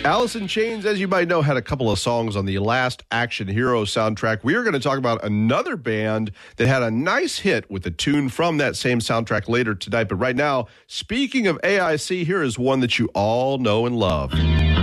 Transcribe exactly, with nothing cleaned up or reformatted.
Alice in Chains, as you might know, had a couple of songs on the last Action Hero soundtrack. We are going to talk about another band that had a nice hit with a tune from that same soundtrack later tonight. But right now, speaking of A I C, here is one that you all know and love.